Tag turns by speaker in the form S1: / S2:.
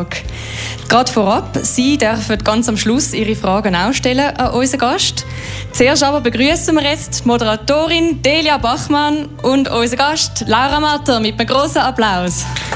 S1: Frage. Gerade vorab, Sie dürfen ganz am Schluss Ihre Fragen auch stellen an unseren Gast. Zuerst aber begrüßen wir jetzt die Moderatorin Delia Bachmann und unseren Gast Laura Matter mit einem grossen Applaus.